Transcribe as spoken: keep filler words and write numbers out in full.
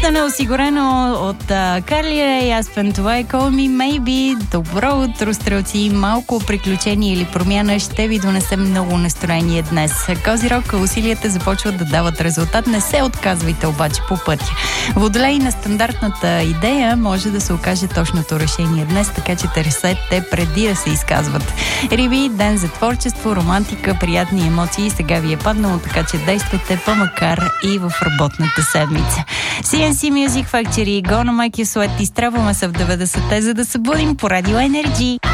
Връщане осигурено от Карли Рей, Аспен, това е Call Me Maybe. Добро утро, стрелци. Малко приключение или промяна ще ви донесе много настроение днес. Козирог, усилията започват да дават резултат. Не се отказвайте обаче по пътя. Водолей, на стандартната идея може да се окаже точното решение днес, така че търсете преди да се изказват. Риби, ден за творчество, романтика, приятни емоции. Сега ви е паднало, така че действайте по-макар и в работната седмица. Си ен си Music Factory, Gonna Make You Sweat. Изтръпваме се в деветдесетте, за да се будим по Радио Енерджи.